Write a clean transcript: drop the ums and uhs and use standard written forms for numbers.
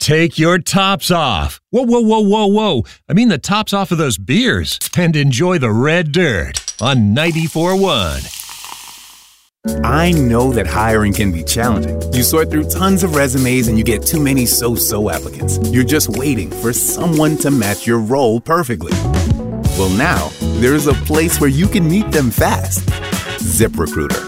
Take your tops off. Whoa, whoa, whoa, whoa, whoa. I mean the tops off of those beers. And enjoy the red dirt on 94.1. I know that hiring can be challenging. You sort through tons of resumes and you get too many so-so applicants. You're just waiting for someone to match your role perfectly. Well, now, there's a place where you can meet them fast. ZipRecruiter.